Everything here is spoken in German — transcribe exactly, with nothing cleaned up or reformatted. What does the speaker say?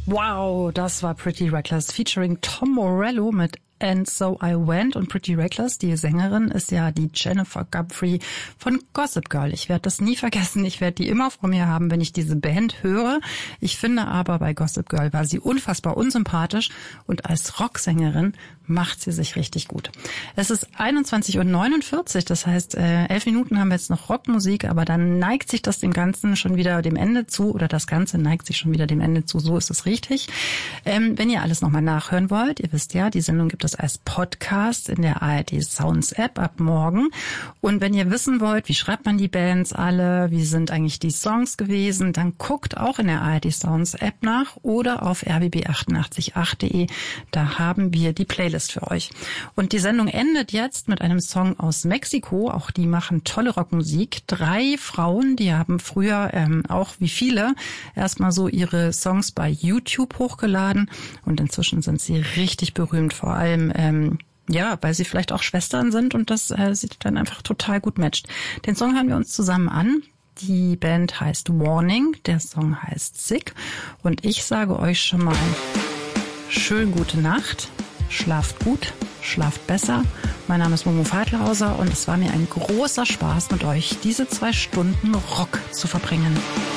Wow, das war Pretty Reckless featuring Tom Morello mit And So I Went. Und Pretty Reckless, die Sängerin, ist ja die Jennifer Guthrie von Gossip Girl. Ich werde das nie vergessen. Ich werde die immer vor mir haben, wenn ich diese Band höre. Ich finde aber, bei Gossip Girl war sie unfassbar unsympathisch und als Rocksängerin macht sie sich richtig gut. Es ist einundzwanzig Uhr neunundvierzig, das heißt, äh, elf Minuten haben wir jetzt noch Rockmusik, aber dann neigt sich das dem Ganzen schon wieder dem Ende zu, oder das Ganze neigt sich schon wieder dem Ende zu, so ist es richtig. Ähm, wenn ihr alles nochmal nachhören wollt, ihr wisst ja, die Sendung gibt es als Podcast in der A R D Sounds App ab morgen. Und wenn ihr wissen wollt, wie schreibt man die Bands alle, wie sind eigentlich die Songs gewesen, dann guckt auch in der A R D Sounds App nach oder auf r b b achtundachtzig punkt acht punkt de. Da haben wir die Playlist für euch. Und die Sendung endet jetzt mit einem Song aus Mexiko. Auch die machen tolle Rockmusik. Drei Frauen, die haben früher ähm, auch wie viele erstmal so ihre Songs bei YouTube hochgeladen und inzwischen sind sie richtig berühmt, vor allem ähm, ja, weil sie vielleicht auch Schwestern sind und das äh, sieht dann einfach total gut matcht. Den Song hören wir uns zusammen an. Die Band heißt Warning, der Song heißt Sick und ich sage euch schon mal schön gute Nacht. Schlaft gut, schlaft besser. Mein Name ist Momo Feidlhauser und es war mir ein großer Spaß, mit euch diese zwei Stunden Rock zu verbringen.